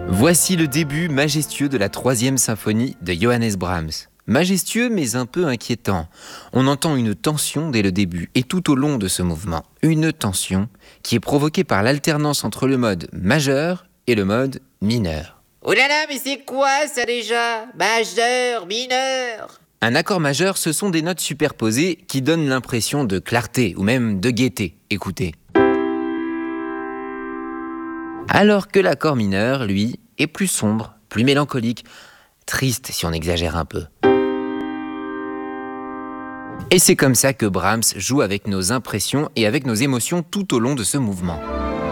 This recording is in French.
Voici le début majestueux de la 3e symphonie de Johannes Brahms. Majestueux mais un peu inquiétant. On entend une tension dès le début et tout au long de ce mouvement. Une tension qui est provoquée par l'alternance entre le mode majeur et le mode mineur. Oh là là, mais c'est quoi ça déjà? Majeur, mineur? Un accord majeur, ce sont des notes superposées qui donnent l'impression de clarté ou même de gaieté. Écoutez. Alors que l'accord mineur, lui, est plus sombre, plus mélancolique, triste si on exagère un peu. Et c'est comme ça que Brahms joue avec nos impressions et avec nos émotions tout au long de ce mouvement.